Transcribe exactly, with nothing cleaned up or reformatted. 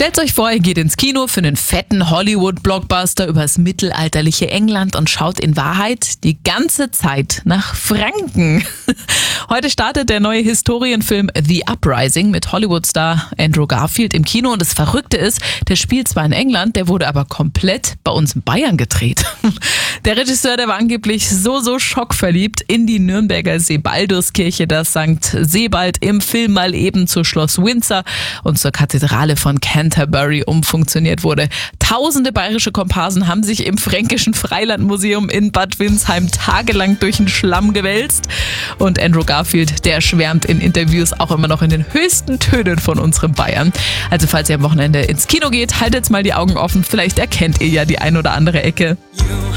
Stellt euch vor, ihr geht ins Kino für einen fetten Hollywood-Blockbuster übers mittelalterliche England und schaut in Wahrheit die ganze Zeit nach Franken. Heute startet der neue Historienfilm The Uprising mit Hollywood-Star Andrew Garfield im Kino und das Verrückte ist, der spielt zwar in England, der wurde aber komplett bei uns in Bayern gedreht. Der Regisseur, der war angeblich so, so schockverliebt in die Nürnberger Sebalduskirche, dass Sankt Sebald im Film mal eben zu Schloss Windsor und zur Kathedrale von Canterbury umfunktioniert wurde. Tausende bayerische Komparsen haben sich im Fränkischen Freilandmuseum in Bad Windsheim tagelang durch den Schlamm gewälzt. Und Andrew Garfield, der schwärmt in Interviews auch immer noch in den höchsten Tönen von unserem Bayern. Also falls ihr am Wochenende ins Kino geht, haltet mal die Augen offen. Vielleicht erkennt ihr ja die ein oder andere Ecke.